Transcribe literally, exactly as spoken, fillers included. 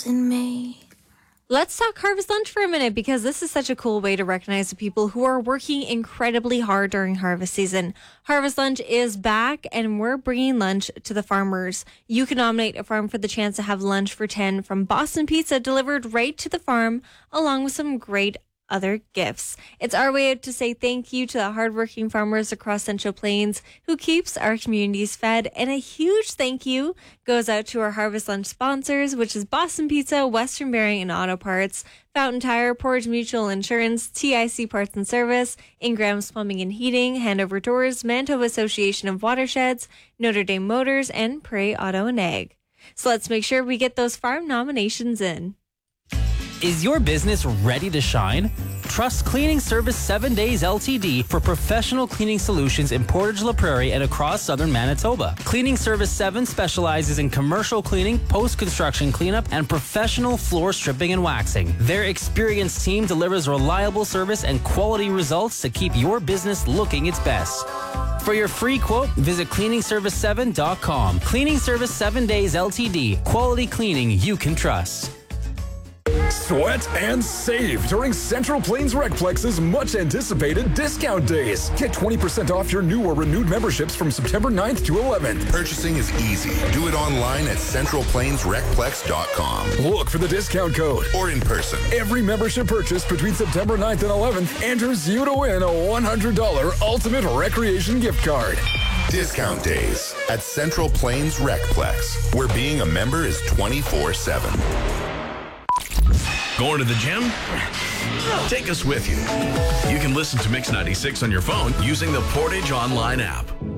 in May. Let's talk Harvest Lunch for a minute, because this is such a cool way to recognize the people who are working incredibly hard during harvest season. Harvest Lunch is back, and we're bringing lunch to the farmers. You can nominate a farm for the chance to have lunch for ten from Boston Pizza delivered right to the farm, along with some great other gifts. It's our way to say thank you to the hardworking farmers across Central Plains who keeps our communities fed, and a huge thank you goes out to our Harvest Lunch sponsors, which is Boston Pizza, Western Bearing and Auto Parts, Fountain Tire, Portage Mutual Insurance, T I C Parts and Service, Ingram's Plumbing and Heating, Handover Doors, Manitoba Association of Watersheds, Notre Dame Motors, and Prairie Auto and Ag. So let's make sure we get those farm nominations in. Is your business ready to shine? Trust Cleaning Service seven days L T D for professional cleaning solutions in Portage La Prairie and across southern Manitoba. Cleaning Service seven specializes in commercial cleaning, post-construction cleanup, and professional floor stripping and waxing. Their experienced team delivers reliable service and quality results to keep your business looking its best. For your free quote, visit cleaning service seven dot com. Cleaning Service seven days L T D. Quality cleaning you can trust. Sweat and save during Central Plains Recplex's much-anticipated discount days. Get twenty percent off your new or renewed memberships from September ninth to eleventh. Purchasing is easy. Do it online at central plains recplex dot com. Look for the discount code. Or in person. Every membership purchase between September ninth and eleventh enters you to win a one hundred dollars Ultimate Recreation gift card. Discount days at Central Plains Recplex, where being a member is twenty-four seven. Going to the gym? Take us with you. You can listen to Mix ninety-six on your phone using the Portage Online app.